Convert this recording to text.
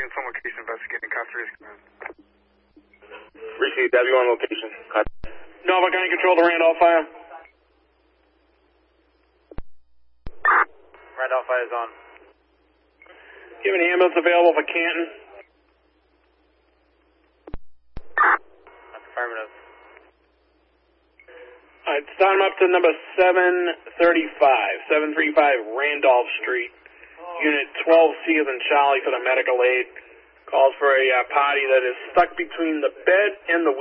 in some location investigating conservation command. Received, W on location. Nova, can you control the Randolph fire? Randolph fire is on. Do you have an ambulance available for Canton? Affirmative. Alright, start them up to number 735 Randolph Street. Unit 12C as in Charlie for the medical aid. Calls for a party that is stuck between the bed and the